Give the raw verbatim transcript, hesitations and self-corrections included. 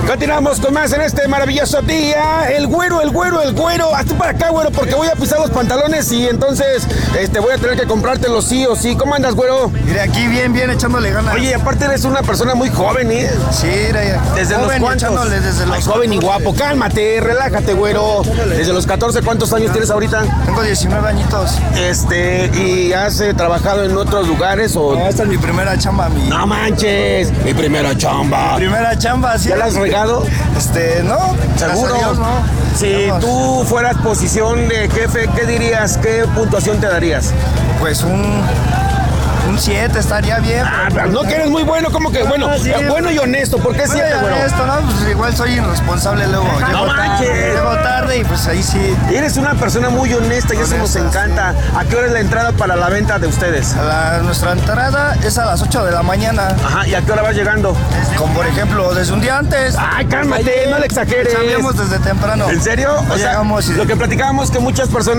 Continuamos con más en este maravilloso día. El güero, el güero, el güero. Hazte para acá, güero, porque voy a pisar los pantalones y entonces este, voy a tener que comprártelos sí o sí. ¿Cómo andas, güero? Mire, aquí bien, bien, echándole ganas. Oye, aparte eres una persona muy joven, ¿eh? Sí, mira, ¿Desde joven los cuántos? echándole desde los Ay, joven y guapo. Cálmate, relájate, güero. Desde los catorce, ¿cuántos años tienes ahorita? Tengo diecinueve añitos. Este, ¿y has eh, trabajado en otros lugares o...? No, esta es mi primera chamba, mi... No manches, mi primera chamba. Primera chamba, sí. ¿Ya la has regado? Este, no. ¿Seguro? Gracias a Dios, no. Si Vamos. tú fueras posición de jefe, ¿qué dirías? ¿Qué puntuación te darías? Pues un... Un siete estaría bien. Ah, pero no, que eres muy bueno, como que bueno, sí. bueno y honesto. ¿Por qué siete, güero? Esto, ¿no? Pues igual soy irresponsable luego. No Llego manches. tarde, llego tarde y pues ahí sí. Eres una persona muy honesta y eso nos Honesta, encanta. ¿A qué hora es la entrada para la venta de ustedes? A la- nuestra entrada es a las ocho de la mañana. Ajá, ¿y a qué hora vas llegando? Como por ejemplo, desde un día antes. Ay, cálmate, no le exageres. Chambeamos desde temprano. ¿En serio? O sea, Llegamos y- lo que platicábamos que muchas personas